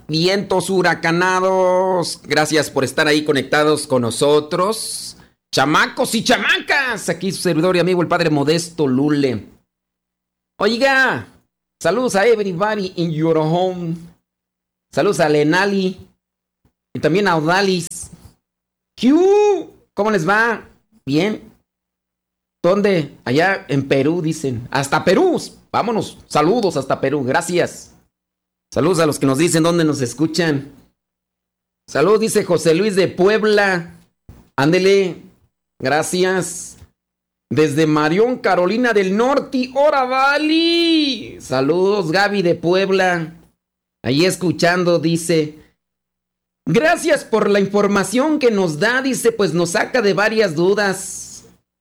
vientos huracanados. Gracias por estar ahí conectados con nosotros. Chamacos y chamacas, aquí su servidor y amigo el Padre Modesto Lule. Oiga, saludos a everybody in your home. Saludos a Lenali y también a Odalis. ¿Cómo les va? ¿Bien? ¿Dónde? Allá en Perú, dicen. Hasta Perú. Vámonos. Saludos hasta Perú. Gracias. Saludos a los que nos dicen dónde nos escuchan. Saludos, dice José Luis de Puebla. Ándele. Gracias. Desde Marión, Carolina del Norte. ¡Hora, Dali! Saludos, Gaby de Puebla. Ahí escuchando, dice. Gracias por la información que nos da, dice, pues nos saca de varias dudas.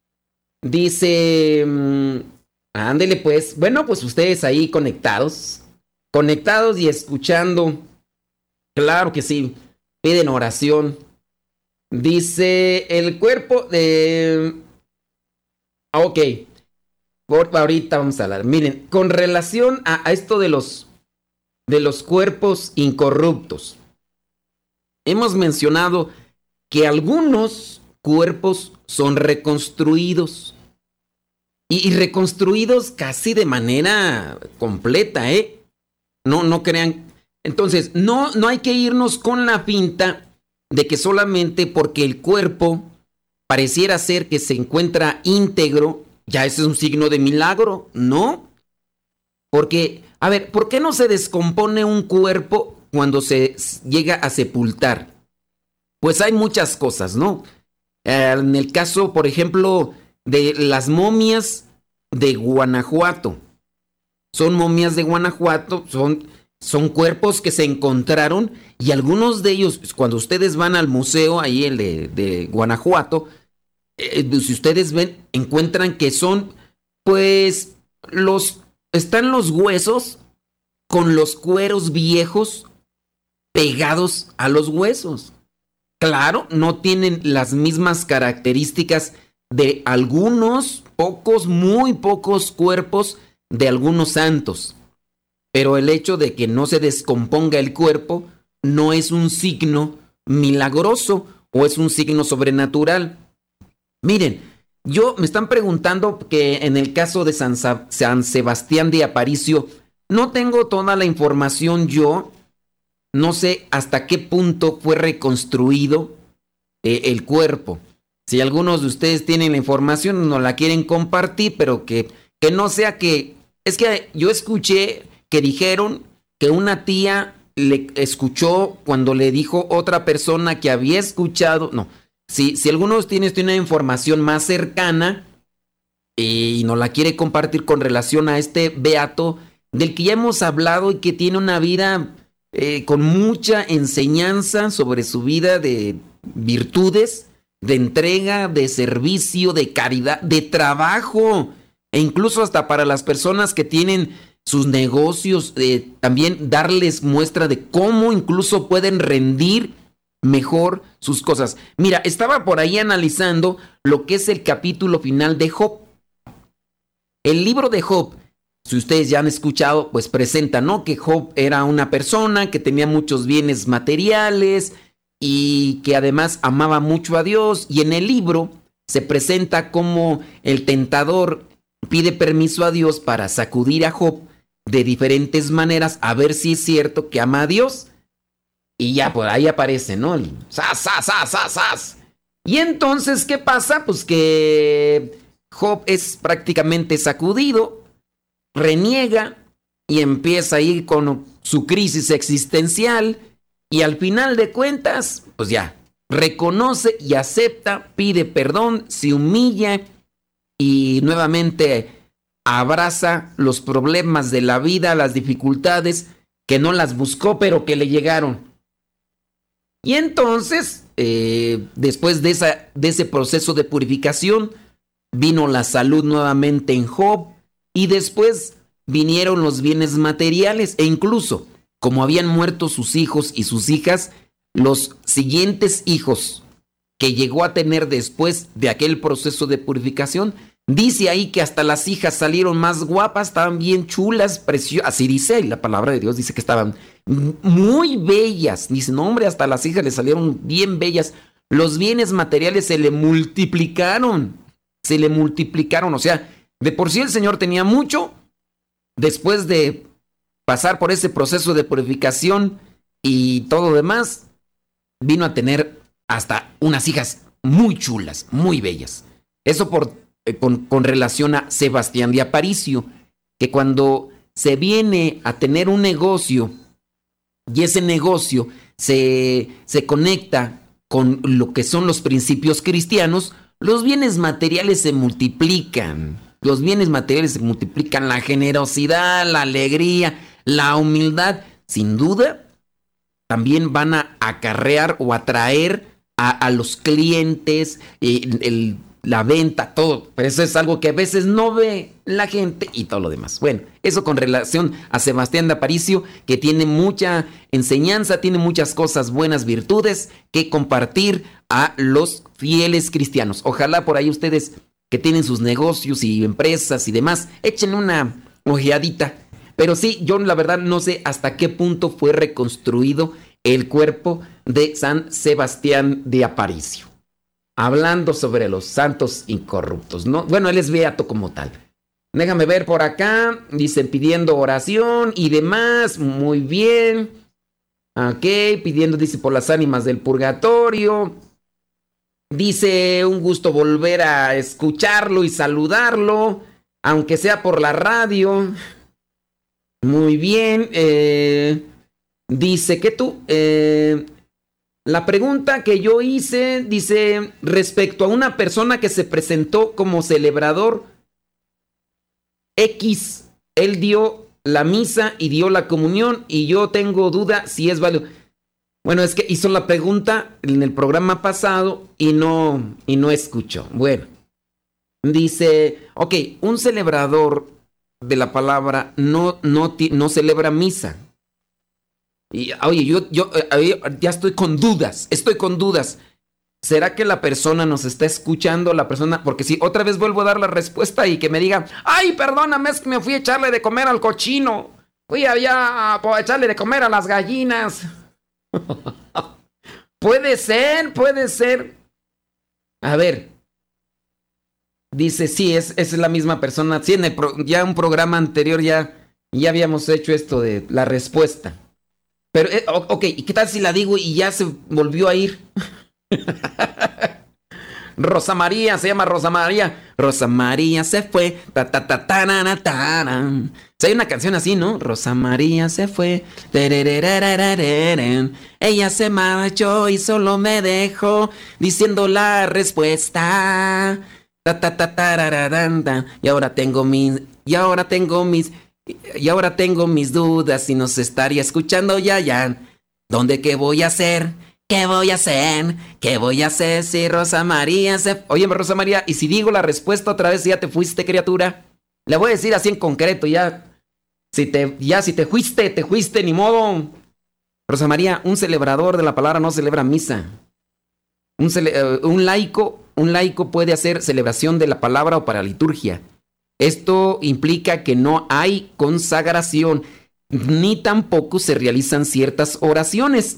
Dice, ándele pues. Bueno, pues ustedes ahí conectados y escuchando. Claro que sí, piden oración. Dice, el cuerpo de... Ok, por ahorita vamos a hablar. Miren, con relación a esto de los cuerpos incorruptos. Hemos mencionado que algunos cuerpos son reconstruidos. Y reconstruidos casi de manera completa, ¿eh? No crean. Entonces, no hay que irnos con la finta de que solamente porque el cuerpo pareciera ser que se encuentra íntegro, ya ese es un signo de milagro, ¿no? Porque, a ver, ¿por qué no se descompone un cuerpo cuando se llega a sepultar? Pues hay muchas cosas, ¿no? En el caso, por ejemplo, de las momias de Guanajuato. Son momias de Guanajuato, son cuerpos que se encontraron y algunos de ellos, cuando ustedes van al museo, ahí el de Guanajuato, si ustedes ven, encuentran que son, pues, están los huesos con los cueros viejos pegados a los huesos. Claro, no tienen las mismas características de algunos pocos, muy pocos cuerpos de algunos santos. Pero el hecho de que no se descomponga el cuerpo no es un signo milagroso o es un signo sobrenatural. Miren, me están preguntando que en el caso de San Sebastián de Aparicio, no tengo toda la información yo. No sé hasta qué punto fue reconstruido el cuerpo. Si algunos de ustedes tienen la información, no la quieren compartir, pero que no sea que... Es que yo escuché que dijeron que una tía le escuchó cuando le dijo otra persona que había escuchado... No, si alguno de ustedes tiene una información más cercana y no la quiere compartir con relación a este beato del que ya hemos hablado y que tiene una vida... con mucha enseñanza sobre su vida de virtudes, de entrega, de servicio, de caridad, de trabajo, e incluso hasta para las personas que tienen sus negocios, también darles muestra de cómo incluso pueden rendir mejor sus cosas. Mira, estaba por ahí analizando lo que es el capítulo final de Job. El libro de Job, si ustedes ya han escuchado, pues presenta, ¿no? Que Job era una persona que tenía muchos bienes materiales y que además amaba mucho a Dios. Y en el libro se presenta como el tentador pide permiso a Dios para sacudir a Job de diferentes maneras a ver si es cierto que ama a Dios. Y ya por ahí aparece, ¿no? El ¡zas, zas, zas, zas, zas! Y entonces, ¿qué pasa? Pues que Job es prácticamente sacudido, reniega y empieza a ir con su crisis existencial y al final de cuentas, pues ya, reconoce y acepta, pide perdón, se humilla y nuevamente abraza los problemas de la vida, las dificultades que no las buscó pero que le llegaron. Y entonces, después de ese proceso de purificación, vino la salud nuevamente en Job. Y después vinieron los bienes materiales e incluso, como habían muerto sus hijos y sus hijas, los siguientes hijos que llegó a tener después de aquel proceso de purificación Dice ahí que hasta las hijas salieron más guapas, estaban bien chulas, preciosas. Así dice la palabra de Dios, dice que estaban muy bellas. Dice, no hombre, hasta las hijas le salieron bien bellas. Los bienes materiales se le multiplicaron. Se le multiplicaron. O sea, de por sí el Señor tenía mucho. Después de pasar por ese proceso de purificación y todo lo demás, vino a tener hasta unas hijas muy chulas, muy bellas. Eso con relación a Sebastián de Aparicio, que cuando se viene a tener un negocio y ese negocio se conecta con lo que son los principios cristianos, los bienes materiales se multiplican. Los bienes materiales se multiplican, la generosidad, la alegría, la humildad, sin duda, también van a acarrear o atraer a los clientes, la venta, todo. Pero eso es algo que a veces no ve la gente y todo lo demás. Bueno, eso con relación a Sebastián de Aparicio, que tiene mucha enseñanza, tiene muchas cosas buenas, virtudes que compartir a los fieles cristianos. Ojalá por ahí ustedes que tienen sus negocios y empresas y demás, echen una ojeadita. Pero sí, yo la verdad no sé hasta qué punto fue reconstruido el cuerpo de San Sebastián de Aparicio. Hablando sobre los santos incorruptos, ¿no? Bueno, él es beato como tal. Déjame ver por acá. Dicen pidiendo oración y demás. Muy bien. Ok, pidiendo, dice, por las ánimas del purgatorio. Dice, un gusto volver a escucharlo y saludarlo, aunque sea por la radio. Muy bien. Dice que tú... la pregunta que yo hice, dice, respecto a una persona que se presentó como celebrador X, él dio la misa y dio la comunión y yo tengo duda si es válido. Bueno, es que hizo la pregunta en el programa pasado y no escuchó. Bueno, dice, ok, un celebrador de la palabra no celebra misa. Y, oye, yo ya estoy con dudas. ¿Será que la persona nos está escuchando? La persona, porque si otra vez vuelvo a dar la respuesta y que me diga, ay, perdóname, es que me fui a echarle de comer al cochino. Fui allá a echarle de comer a las gallinas. Puede ser. A ver. Dice, sí, es la misma persona. Sí, ya un programa anterior ya habíamos hecho esto de la respuesta. Pero, ok, ¿y qué tal si la digo y ya se volvió a ir? Rosa María, se llama Rosa María. Rosa María se fue. Ta, ta, ta, ta, na, na, ta, na. O sea, hay una canción así, ¿no? Rosa María se fue. Ella se marchó y solo me dejó diciendo la respuesta. Ta, ta, ta, ta, y ahora tengo mis dudas si nos estaría escuchando ya. ¿Dónde qué voy a hacer? ¿Qué voy a hacer si Rosa María se... Oye, Rosa María, y si digo la respuesta otra vez, ya te fuiste, criatura. Le voy a decir así en concreto, ya. Si te fuiste, ni modo. Rosa María, un celebrador de la palabra no celebra misa. Un laico puede hacer celebración de la palabra o para liturgia. Esto implica que no hay consagración, ni tampoco se realizan ciertas oraciones,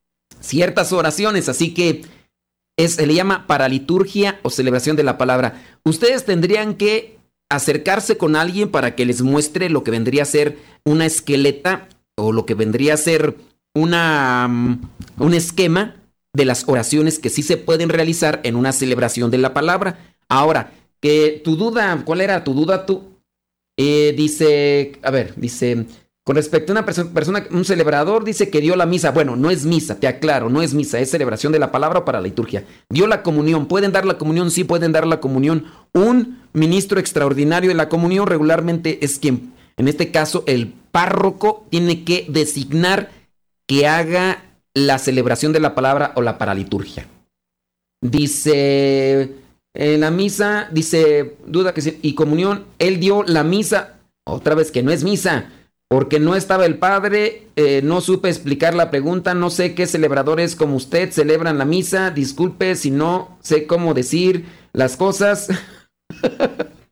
así que se le llama paraliturgia o celebración de la palabra. Ustedes tendrían que acercarse con alguien para que les muestre lo que vendría a ser una esqueleta o lo que vendría a ser un esquema de las oraciones que sí se pueden realizar en una celebración de la palabra. Ahora, que tu duda, ¿cuál era tu duda tú? Dice, con respecto a una persona, un celebrador dice que dio la misa. Bueno, no es misa, te aclaro, no es misa, es celebración de la palabra para la liturgia. Dio la comunión, ¿pueden dar la comunión? Sí, pueden dar la comunión. Un ministro extraordinario de la comunión regularmente es quien, en este caso, el párroco tiene que designar que haga la celebración de la palabra o la paraliturgia. Dice, en la misa, dice, duda que sí, y comunión, él dio la misa, otra vez que no es misa. Porque no estaba el padre, no supe explicar la pregunta, no sé qué celebradores como usted celebran la misa, disculpe si no sé cómo decir las cosas.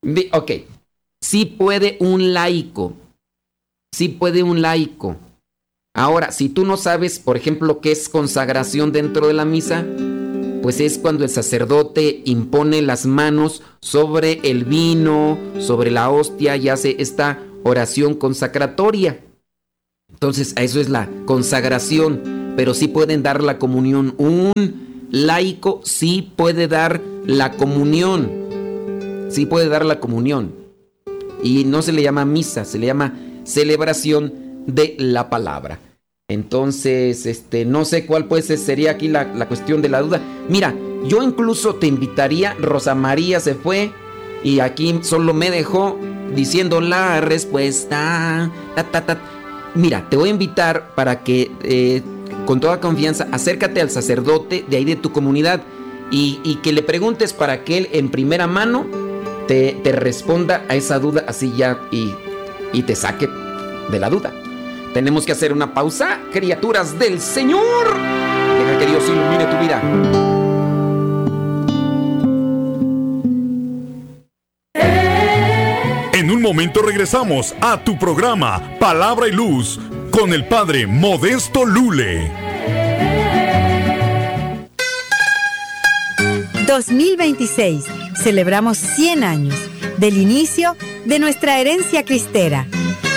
Ok. Sí puede un laico. Sí puede un laico. Ahora, si tú no sabes, por ejemplo, qué es consagración dentro de la misa, pues es cuando el sacerdote impone las manos sobre el vino, sobre la hostia y hace esta oración consacratoria. Entonces, a eso es la consagración, pero sí pueden dar la comunión. Un laico sí puede dar la comunión. Sí puede dar la comunión. Y no se le llama misa, se le llama celebración de la palabra. Entonces, no sé cuál pues sería aquí la cuestión de la duda. Mira, yo incluso te invitaría, Rosa María se fue y aquí solo me dejó diciendo la respuesta. Mira, te voy a invitar para que con toda confianza acércate al sacerdote de ahí de tu comunidad y que le preguntes para que él en primera mano te responda a esa duda así ya y te saque de la duda. Tenemos que hacer una pausa, criaturas del Señor. Deja que Dios ilumine tu vida. En un momento regresamos a tu programa Palabra y Luz con el Padre Modesto Lule. 2026. Celebramos 100 años del inicio de nuestra herencia cristera.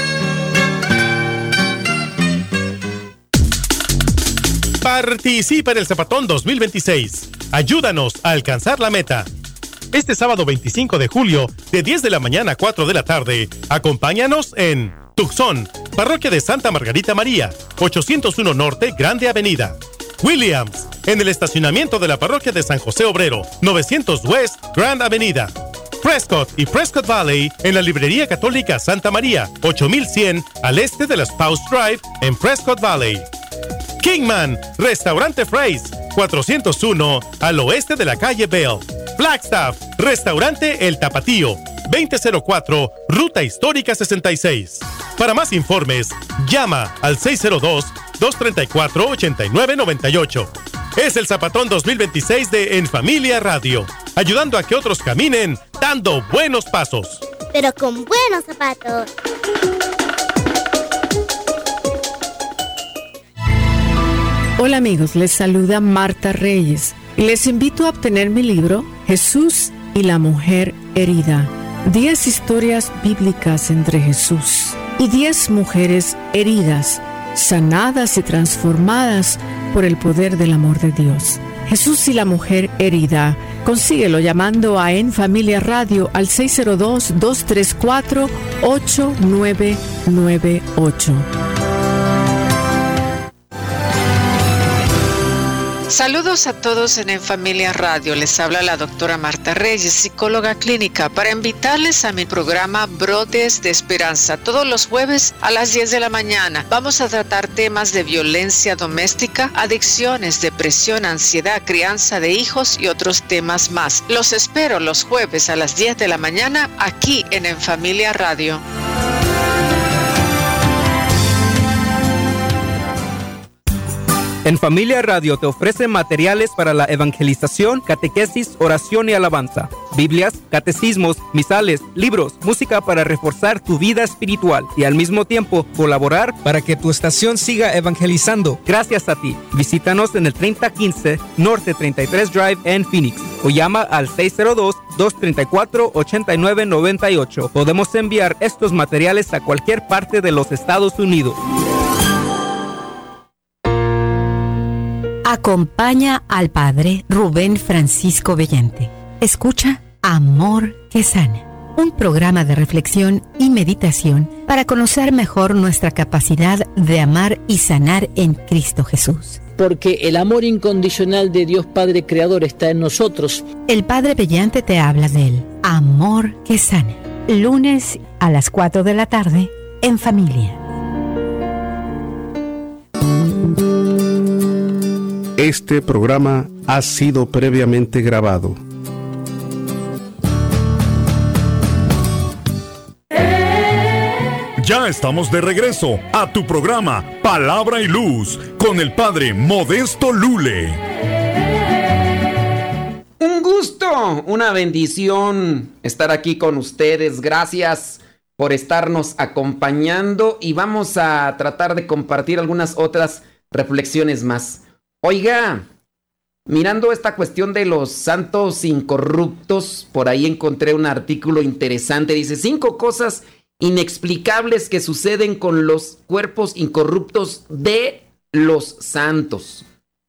Participa en el Zapatón 2026. Ayúdanos a alcanzar la meta. Este sábado 25 de julio, de 10 de la mañana a 4 de la tarde, acompáñanos en Tucson, Parroquia de Santa Margarita María, 801 Norte, Grande Avenida. Williams, en el estacionamiento de la Parroquia de San José Obrero, 900 West, Grand Avenida. Prescott y Prescott Valley, en la Librería Católica Santa María, 8100 al este de la Spouse Drive, en Prescott Valley. Kingman, Restaurante Frays, 401 al oeste de la calle Bell. Flagstaff, Restaurante El Tapatío, 2004, Ruta Histórica 66. Para más informes, llama al 602-234-8998. Es el Zapatón 2026 de En Familia Radio, ayudando a que otros caminen dando buenos pasos. Pero con buenos zapatos. Hola amigos, les saluda Marta Reyes y les invito a obtener mi libro Jesús y la mujer herida. 10 historias bíblicas entre Jesús y 10 mujeres heridas, sanadas y transformadas por el poder del amor de Dios. Jesús y la mujer herida. Consíguelo llamando a En Familia Radio al 602-234-8998. Saludos a todos en Familia Radio. Les habla la doctora Marta Reyes, psicóloga clínica, para invitarles a mi programa Brotes de Esperanza. Todos los jueves a las 10 de la mañana vamos a tratar temas de violencia doméstica, adicciones, depresión, ansiedad, crianza de hijos y otros temas más. Los espero los jueves a las 10 de la mañana aquí en Familia Radio. En Familia Radio te ofrece materiales para la evangelización, catequesis, oración y alabanza, Biblias, catecismos, misales, libros, música para reforzar tu vida espiritual y al mismo tiempo colaborar para que tu estación siga evangelizando. Gracias a ti. Visítanos en el 3015 Norte 33 Drive en Phoenix o llama al 602-234-8998. Podemos enviar estos materiales a cualquier parte de los Estados Unidos. Acompaña al Padre Rubén Francisco Bellante. Escucha Amor que Sana, un programa de reflexión y meditación para conocer mejor nuestra capacidad de amar y sanar en Cristo Jesús. Porque el amor incondicional de Dios Padre Creador está en nosotros. El Padre Bellante te habla del Amor que Sana. Lunes a las 4 de la tarde en Familia. Este programa ha sido previamente grabado. Ya estamos de regreso a tu programa Palabra y Luz con el Padre Modesto Lule. Un gusto Bueno, una bendición estar aquí con ustedes. Gracias por estarnos acompañando y vamos a tratar de compartir algunas otras reflexiones más. Oiga, mirando esta cuestión de los santos incorruptos, por ahí encontré un artículo interesante. Dice, 5 cosas inexplicables que suceden con los cuerpos incorruptos de los santos.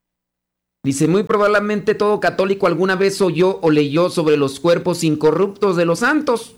Dice, muy probablemente todo católico alguna vez oyó o leyó sobre los cuerpos incorruptos de los santos.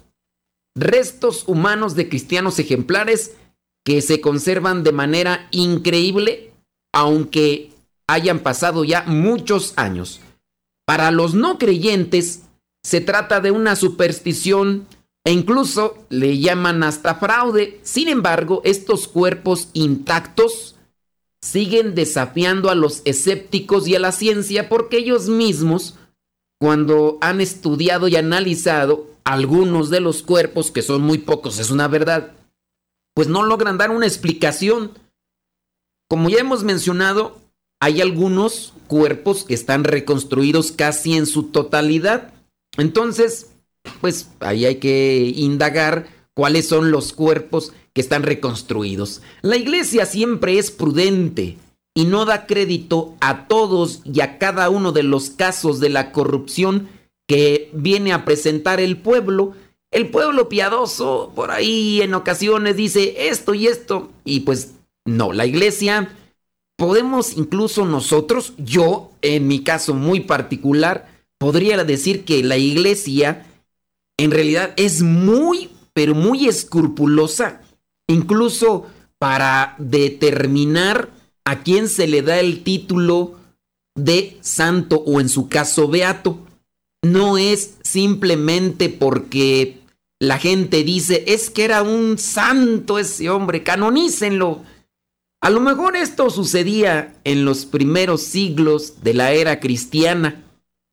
Restos humanos de cristianos ejemplares que se conservan de manera increíble, aunque hayan pasado ya muchos años. Para los no creyentes, se trata de una superstición e incluso le llaman hasta fraude. Sin embargo, estos cuerpos intactos siguen desafiando a los escépticos y a la ciencia porque ellos mismos, cuando han estudiado y analizado algunos de los cuerpos, que son muy pocos, es una verdad, pues no logran dar una explicación. Como ya hemos mencionado, hay algunos cuerpos que están reconstruidos casi en su totalidad. Entonces, pues ahí hay que indagar cuáles son los cuerpos que están reconstruidos. La iglesia siempre es prudente y no da crédito a todos y a cada uno de los casos de la corrupción que viene a presentar el pueblo. El pueblo piadoso por ahí en ocasiones dice esto y esto, y pues no, la iglesia, podemos incluso nosotros, yo en mi caso muy particular, podría decir que la iglesia en realidad es muy, pero muy escrupulosa, incluso para determinar a quién se le da el título de santo o en su caso beato. No es simplemente porque la gente dice, es que era un santo ese hombre, canonícenlo. A lo mejor esto sucedía en los primeros siglos de la era cristiana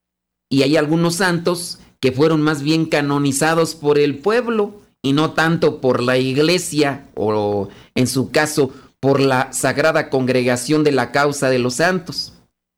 y hay algunos santos que fueron más bien canonizados por el pueblo y no tanto por la iglesia o en su caso por la Sagrada Congregación de la Causa de los Santos.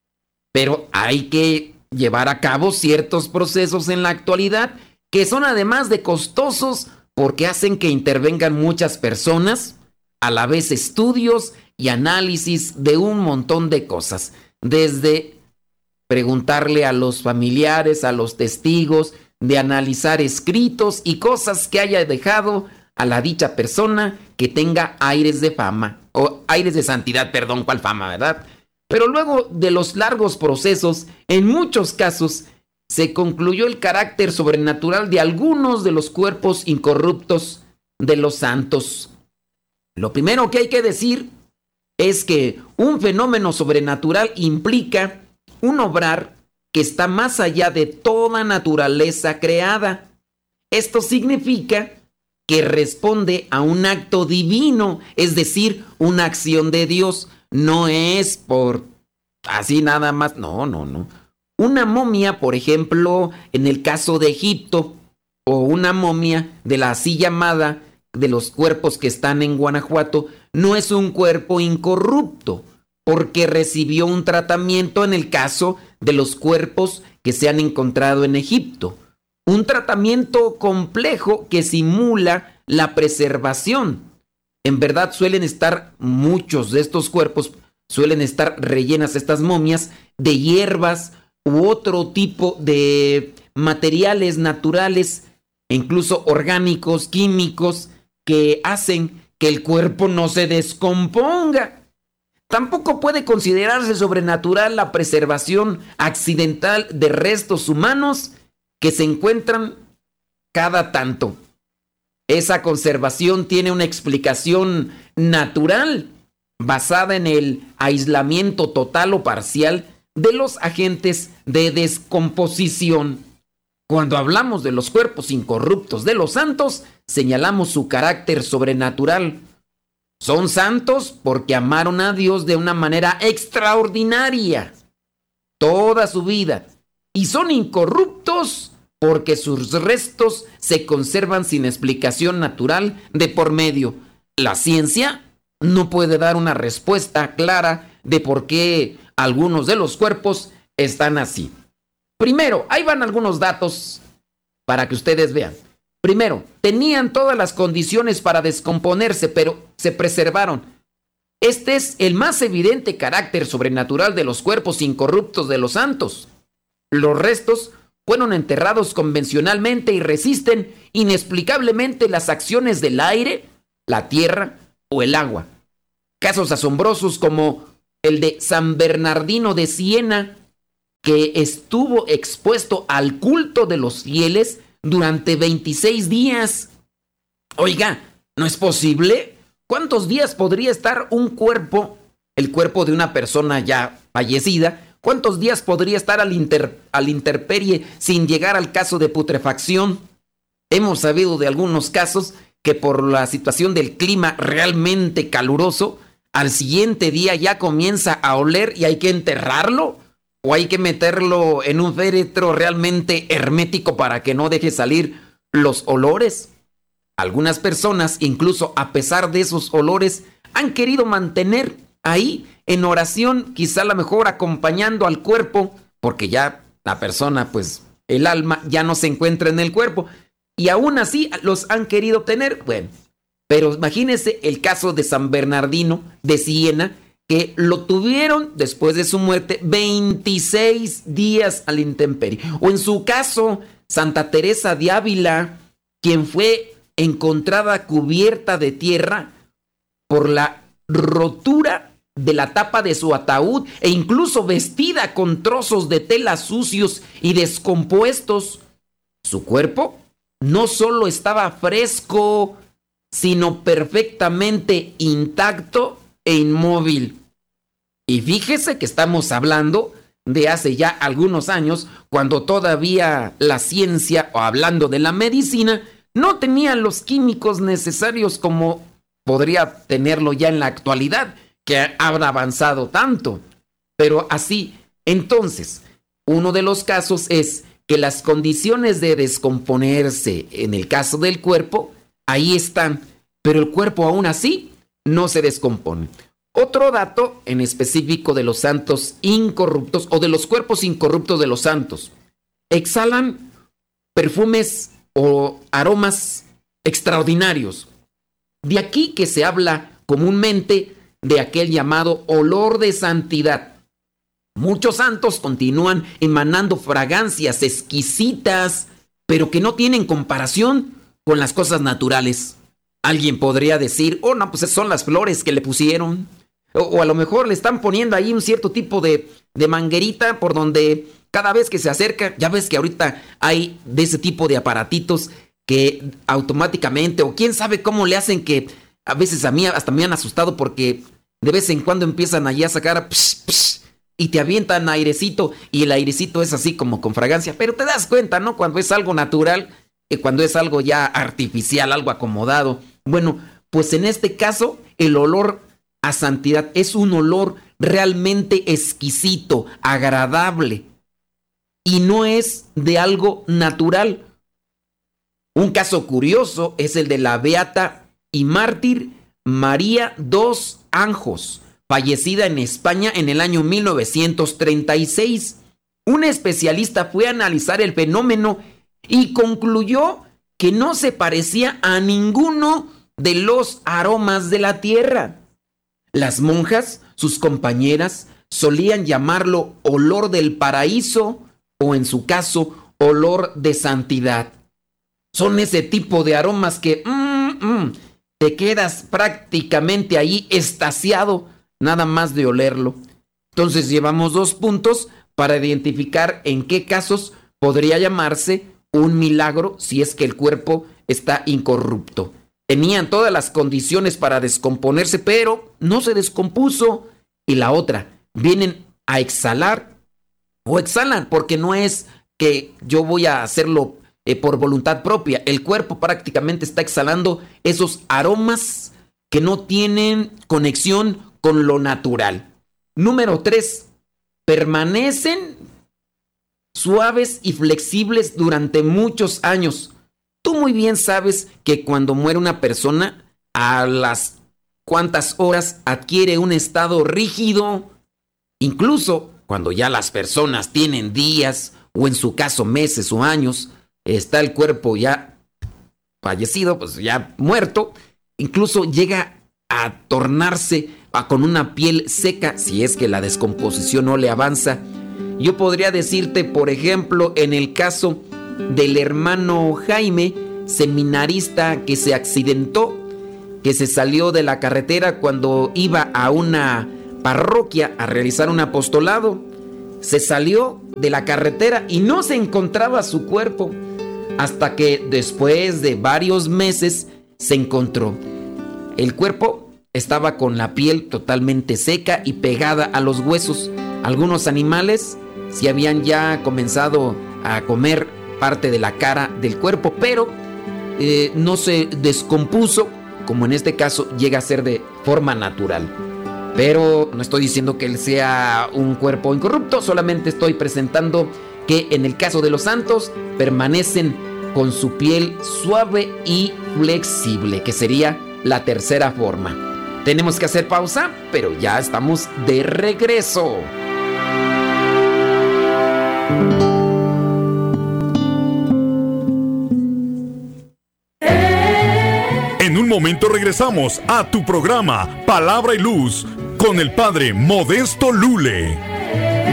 Pero hay que llevar a cabo ciertos procesos en la actualidad que son además de costosos porque hacen que intervengan muchas personas, a la vez estudios y análisis de un montón de cosas, desde preguntarle a los familiares, a los testigos, de analizar escritos y cosas que haya dejado a la dicha persona que tenga aires de fama, o aires de santidad, perdón, ¿cuál fama, verdad? Pero luego de los largos procesos, en muchos casos, se concluyó el carácter sobrenatural de algunos de los cuerpos incorruptos de los santos. Lo primero que hay que decir es que un fenómeno sobrenatural implica un obrar que está más allá de toda naturaleza creada. Esto significa que responde a un acto divino, es decir, una acción de Dios. No es por así nada más, no. Una momia, por ejemplo, en el caso de Egipto, o una momia de la así llamada de los cuerpos que están en Guanajuato, no es un cuerpo incorrupto, porque recibió un tratamiento en el caso de los cuerpos que se han encontrado en Egipto. Un tratamiento complejo que simula la preservación. En verdad suelen estar muchos de estos cuerpos, suelen estar rellenas estas momias de hierbas u otro tipo de materiales naturales, incluso orgánicos, químicos, que hacen que el cuerpo no se descomponga. Tampoco puede considerarse sobrenatural la preservación accidental de restos humanos que se encuentran cada tanto. Esa conservación tiene una explicación natural basada en el aislamiento total o parcial de los agentes de descomposición. Cuando hablamos de los cuerpos incorruptos de los santos, señalamos su carácter sobrenatural. Son santos porque amaron a Dios de una manera extraordinaria toda su vida, y son incorruptos porque sus restos se conservan sin explicación natural de por medio. La ciencia no puede dar una respuesta clara de por qué algunos de los cuerpos están así. Primero, ahí van algunos datos para que ustedes vean. Primero, tenían todas las condiciones para descomponerse, pero se preservaron. Este es el más evidente carácter sobrenatural de los cuerpos incorruptos de los santos. Los restos fueron enterrados convencionalmente y resisten inexplicablemente las acciones del aire, la tierra o el agua. Casos asombrosos como el de San Bernardino de Siena, que estuvo expuesto al culto de los fieles durante 26 días. Oiga, ¿no es posible? ¿Cuántos días podría estar un cuerpo, el cuerpo de una persona ya fallecida? ¿Cuántos días podría estar al intemperie sin llegar al caso de putrefacción? Hemos sabido de algunos casos que por la situación del clima realmente caluroso, al siguiente día ya comienza a oler y hay que enterrarlo, o hay que meterlo en un féretro realmente hermético para que no deje salir los olores. Algunas personas, incluso a pesar de esos olores, han querido mantener ahí en oración, quizá a lo mejor acompañando al cuerpo, porque ya la persona, pues el alma ya no se encuentra en el cuerpo, y aún así los han querido tener. Bueno, pero imagínense el caso de San Bernardino de Siena, que lo tuvieron después de su muerte 26 días al intemperie. O en su caso, Santa Teresa de Ávila, quien fue encontrada cubierta de tierra por la rotura de la tapa de su ataúd e incluso vestida con trozos de tela sucios y descompuestos. Su cuerpo no solo estaba fresco, sino perfectamente intacto e inmóvil. Y fíjese que estamos hablando de hace ya algunos años, cuando todavía la ciencia, o hablando de la medicina, no tenía los químicos necesarios como podría tenerlo ya en la actualidad, que habrá avanzado tanto. Pero así, entonces, uno de los casos es que las condiciones de descomponerse en el caso del cuerpo, ahí están, pero el cuerpo aún así no se descompone. Otro dato en específico de los santos incorruptos o de los cuerpos incorruptos de los santos. Exhalan perfumes o aromas extraordinarios. De aquí que se habla comúnmente de aquel llamado olor de santidad. Muchos santos continúan emanando fragancias exquisitas, pero que no tienen comparación con las cosas naturales. Alguien podría decir, oh no, pues son las flores que le pusieron. O a lo mejor le están poniendo ahí un cierto tipo de manguerita por donde cada vez que se acerca, ya ves que ahorita hay de ese tipo de aparatitos que automáticamente, o quién sabe cómo le hacen, que a veces a mí hasta me han asustado porque de vez en cuando empiezan allí a sacar psh, psh, y te avientan airecito, y el airecito es así como con fragancia, pero te das cuenta, ¿no? Cuando es algo natural, cuando es algo ya artificial, algo acomodado. Bueno, pues en este caso el olor a santidad es un olor realmente exquisito, agradable, y no es de algo natural. Un caso curioso es el de la beata y mártir María dos Anjos, fallecida en España en el año 1936. Un especialista fue a analizar el fenómeno y concluyó que no se parecía a ninguno de los aromas de la tierra. Las monjas, sus compañeras, solían llamarlo olor del paraíso o, en su caso, olor de santidad. Son ese tipo de aromas que te quedas prácticamente ahí extasiado nada más de olerlo. Entonces llevamos 2 puntos para identificar en qué casos podría llamarse un milagro si es que el cuerpo está incorrupto. Tenían todas las condiciones para descomponerse, pero no se descompuso. Y la otra, vienen a exhalar o exhalan, porque no es que yo voy a hacerlo por voluntad propia. El cuerpo prácticamente está exhalando esos aromas que no tienen conexión con lo natural. Número 3, permanecen suaves y flexibles durante muchos años. Tú muy bien sabes que cuando muere una persona, a las cuantas horas adquiere un estado rígido. Incluso cuando ya las personas tienen días o en su caso meses o años, está el cuerpo ya fallecido, pues ya muerto, incluso llega a tornarse con una piel seca si es que la descomposición no le avanza. Yo podría decirte, por ejemplo, en el caso del hermano Jaime, seminarista que se accidentó, que se salió de la carretera cuando iba a una parroquia a realizar un apostolado. Se salió de la carretera y no se encontraba su cuerpo, hasta que después de varios meses se encontró. El cuerpo estaba con la piel totalmente seca y pegada a los huesos. Algunos animales sí habían ya comenzado a comer parte de la cara del cuerpo, pero no se descompuso, como en este caso llega a ser de forma natural. Pero no estoy diciendo que él sea un cuerpo incorrupto, solamente estoy presentando que en el caso de los santos permanecen con su piel suave y flexible, que sería la tercera forma. Tenemos que hacer pausa, pero ya estamos de regreso. En un momento regresamos a tu programa Palabra y Luz con el Padre Modesto Lule.